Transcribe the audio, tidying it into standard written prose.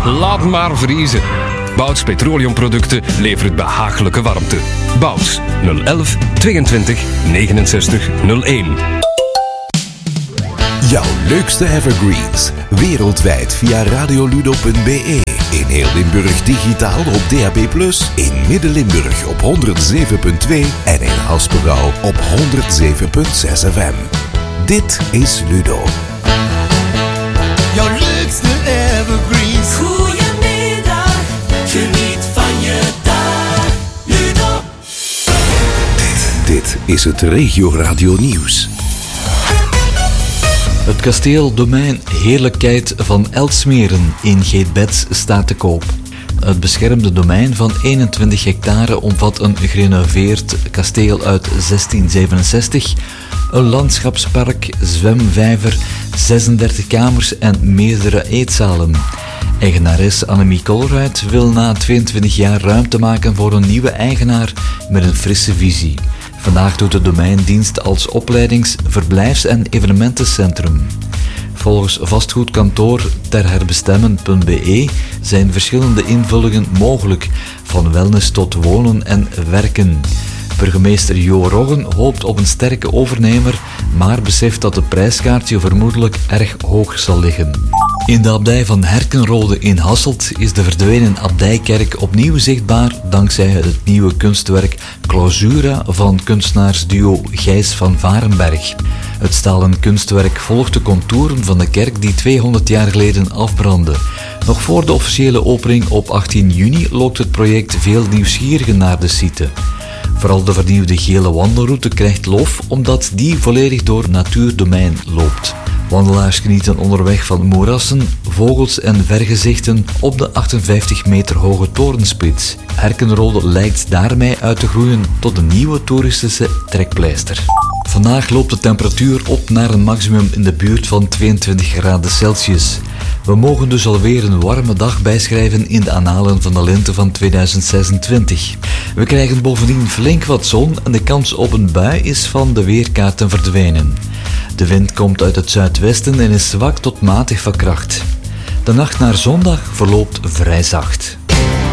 Laat maar vriezen. Bouts Petroleumproducten levert behagelijke warmte. Bouts 011 22 69 01. Jouw leukste evergreens. Wereldwijd via radioludo.be. In heel Limburg digitaal op DAB+. In Midden-Limburg op 107.2. En in Haspengouw op 107.6 FM. Dit is Ludo. Jouw leukste evergreens. Goedemiddag, geniet van je dag. Ludo. Dit is het Regio Radio Nieuws. Het kasteel Domein Heerlijkheid van Elsmeren in Geetbeds staat te koop. Het beschermde domein van 21 hectare omvat een gerenoveerd kasteel uit 1667, een landschapspark, zwemvijver, 36 kamers en meerdere eetzalen. Eigenares Annemie Kolruit wil na 22 jaar ruimte maken voor een nieuwe eigenaar met een frisse visie. Vandaag doet het domein dienst als opleidings-, verblijfs- en evenementencentrum. Volgens vastgoedkantoor terherbestemmen.be zijn verschillende invullingen mogelijk, van wellness tot wonen en werken. Burgemeester Jo Roggen hoopt op een sterke overnemer, maar beseft dat het prijskaartje vermoedelijk erg hoog zal liggen. In de abdij van Herkenrode in Hasselt is de verdwenen abdijkerk opnieuw zichtbaar dankzij het nieuwe kunstwerk Clausura van kunstenaarsduo Gijs van Varenberg. Het stalen kunstwerk volgt de contouren van de kerk die 200 jaar geleden afbrandde. Nog voor de officiële opening op 18 juni lokt het project veel nieuwsgierigen naar de site. Vooral de vernieuwde gele wandelroute krijgt lof omdat die volledig door natuurdomein loopt. Wandelaars genieten onderweg van moerassen, vogels en vergezichten op de 58 meter hoge torenspits. Herkenrode lijkt daarmee uit te groeien tot een nieuwe toeristische trekpleister. Vandaag loopt de temperatuur op naar een maximum in de buurt van 22 graden Celsius. We mogen dus alweer een warme dag bijschrijven in de annalen van de lente van 2026. We krijgen bovendien flink wat zon en de kans op een bui is van de weerkaarten verdwenen. De wind komt uit het zuidwesten en is zwak tot matig van kracht. De nacht naar zondag verloopt vrij zacht.